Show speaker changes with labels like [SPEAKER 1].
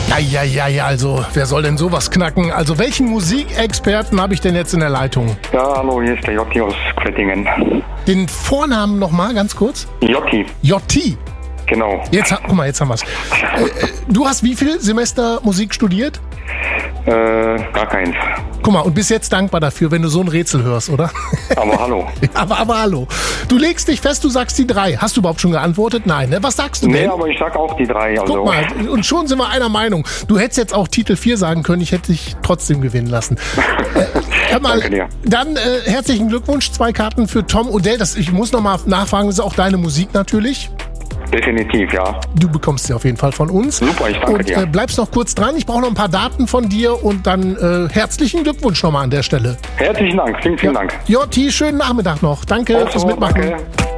[SPEAKER 1] Ja, also wer soll denn sowas knacken? Also welchen Musikexperten habe ich denn jetzt in der Leitung?
[SPEAKER 2] Ja, hallo, hier ist der Jotti aus Quettingen.
[SPEAKER 1] Den Vornamen nochmal ganz kurz?
[SPEAKER 2] Jotti.
[SPEAKER 1] Jotti.
[SPEAKER 2] Genau.
[SPEAKER 1] Guck mal, jetzt haben wir es. Du hast wie viel Semester Musik studiert?
[SPEAKER 2] Gar keins.
[SPEAKER 1] Guck mal, und bist jetzt dankbar dafür, wenn du so ein Rätsel hörst, oder?
[SPEAKER 2] Aber hallo.
[SPEAKER 1] aber hallo. Du legst dich fest, du sagst die 3. Hast du überhaupt schon geantwortet? Nein, ne? Was sagst du denn?
[SPEAKER 2] Nee, aber ich sag auch die 3. Also.
[SPEAKER 1] Guck mal, und schon sind wir einer Meinung. Du hättest jetzt auch Titel 4 sagen können, ich hätte dich trotzdem gewinnen lassen. Hör mal,
[SPEAKER 2] Danke dir.
[SPEAKER 1] Dann herzlichen Glückwunsch, 2 Karten für Tom Odell. Ich muss nochmal nachfragen, das ist auch deine Musik natürlich.
[SPEAKER 2] Definitiv, ja.
[SPEAKER 1] Du bekommst sie auf jeden Fall von uns.
[SPEAKER 2] Super, ich danke dir.
[SPEAKER 1] Und bleibst noch kurz dran. Ich brauche noch ein paar Daten von dir und dann herzlichen Glückwunsch nochmal an der Stelle.
[SPEAKER 2] Herzlichen Dank, vielen Dank.
[SPEAKER 1] Jotti, schönen Nachmittag noch. Danke
[SPEAKER 2] Auch
[SPEAKER 1] fürs
[SPEAKER 2] so,
[SPEAKER 1] Mitmachen.
[SPEAKER 2] danke.